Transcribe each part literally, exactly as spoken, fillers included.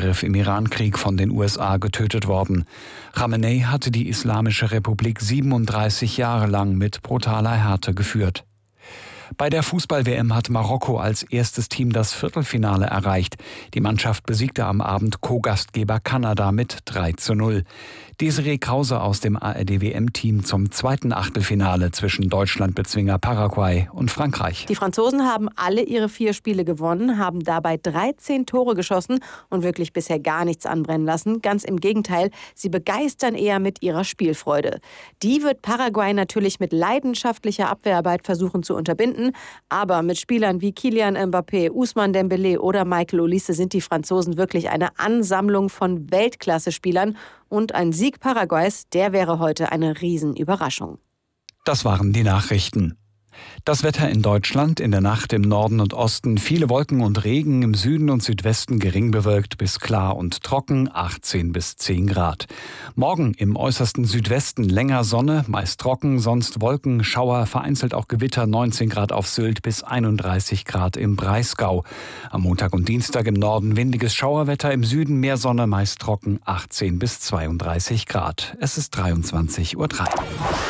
Angriff im Irankrieg von den U S A getötet worden. Khamenei hatte die Islamische Republik siebenunddreißig Jahre lang mit brutaler Härte geführt. Bei der Fußball-W M hat Marokko als erstes Team das Viertelfinale erreicht. Die Mannschaft besiegte am Abend Co-Gastgeber Kanada mit drei zu null. Desiree Krause aus dem A R D-W M-Team zum zweiten Achtelfinale zwischen Deutschland-Bezwinger Paraguay und Frankreich. Die Franzosen haben alle ihre vier Spiele gewonnen, haben dabei dreizehn Tore geschossen und wirklich bisher gar nichts anbrennen lassen. Ganz im Gegenteil, sie begeistern eher mit ihrer Spielfreude. Die wird Paraguay natürlich mit leidenschaftlicher Abwehrarbeit versuchen zu unterbinden. Aber mit Spielern wie Kylian Mbappé, Ousmane Dembélé oder Michael Olise sind die Franzosen wirklich eine Ansammlung von Weltklasse-Spielern. Und ein Sieg Paraguays, der wäre heute eine Riesenüberraschung. Das waren die Nachrichten. Das Wetter in Deutschland: in der Nacht im Norden und Osten viele Wolken und Regen, im Süden und Südwesten gering bewölkt bis klar und trocken, achtzehn bis zehn Grad. Morgen im äußersten Südwesten länger Sonne, meist trocken, sonst Wolken, Schauer, vereinzelt auch Gewitter, neunzehn Grad auf Sylt bis einunddreißig Grad im Breisgau. Am Montag und Dienstag im Norden windiges Schauerwetter, im Süden mehr Sonne, meist trocken, achtzehn bis zweiunddreißig Grad. Es ist dreiundzwanzig Uhr drei.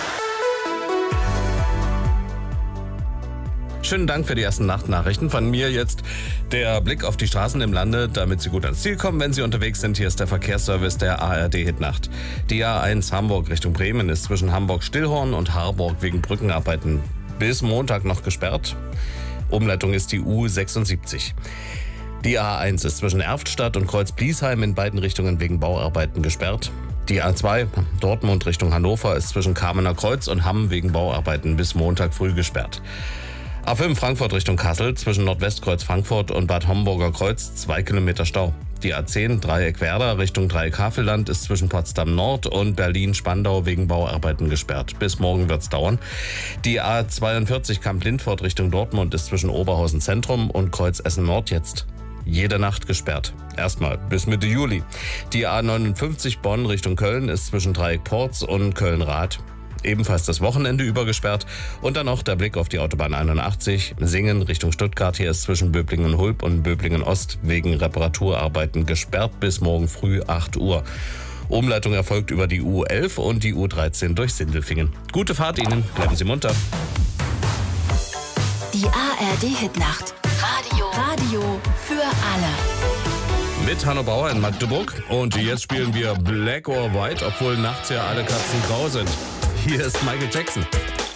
Schönen Dank für die ersten Nachtnachrichten. Von mir jetzt der Blick auf die Straßen im Lande, damit Sie gut ans Ziel kommen, wenn Sie unterwegs sind. Hier ist der Verkehrsservice der A R D-Hitnacht. Die A eins Hamburg Richtung Bremen ist zwischen Hamburg-Stillhorn und Harburg wegen Brückenarbeiten bis Montag noch gesperrt. Umleitung ist die U sechsundsiebzig. Die A eins ist zwischen Erftstadt und Kreuz-Bliesheim in beiden Richtungen wegen Bauarbeiten gesperrt. Die A zwei Dortmund Richtung Hannover ist zwischen Kamener Kreuz und Hamm wegen Bauarbeiten bis Montag früh gesperrt. A fünf Frankfurt Richtung Kassel zwischen Nordwestkreuz Frankfurt und Bad Homburger Kreuz zwei Kilometer Stau. Die A zehn Dreieck Werder Richtung Dreieck Havelland ist zwischen Potsdam Nord und Berlin Spandau wegen Bauarbeiten gesperrt. Bis morgen wird's dauern. Die A zweiundvierzig Kamp-Lindfort Richtung Dortmund ist zwischen Oberhausen Zentrum und Kreuz Essen Nord jetzt jede Nacht gesperrt. Erstmal bis Mitte Juli. Die A neunundfünfzig Bonn Richtung Köln ist zwischen Dreieck Porz und Köln-Rath ebenfalls das Wochenende über gesperrt. Und dann noch der Blick auf die Autobahn einundachtzig, Singen Richtung Stuttgart. Hier ist zwischen Böblingen-Hulb und Böblingen-Ost wegen Reparaturarbeiten gesperrt bis morgen früh acht Uhr. Umleitung erfolgt über die U elf und die U dreizehn durch Sindelfingen. Gute Fahrt Ihnen, bleiben Sie munter. Die A R D-Hitnacht. Radio. Radio für alle. Mit Hanno Bauer in Magdeburg. Und jetzt spielen wir Black or White, obwohl nachts ja alle Katzen grau sind. Hier ist Michael Jackson.